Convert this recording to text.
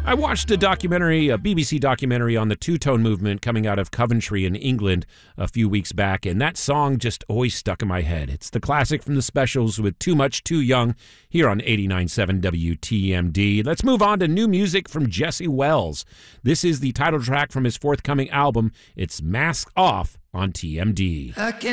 I watched a documentary, a BBC documentary on the two-tone movement coming out of Coventry in England a few weeks back, and that song just always stuck in my head. It's the classic from the Specials with Too Much, Too Young here on 89.7 WTMD. Let's move on to new music from Jesse Wells. This is the title track from his forthcoming album. It's Mask Off on TMD. I can